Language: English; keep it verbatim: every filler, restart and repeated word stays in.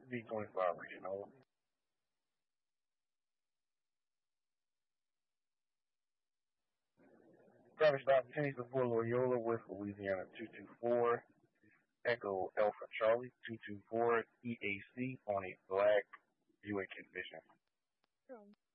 V twenty-five region over. Travis Dot continues to pull Loyola with Louisiana two two four. Echo Alpha Charlie two two four E A C on a black Buick Envision.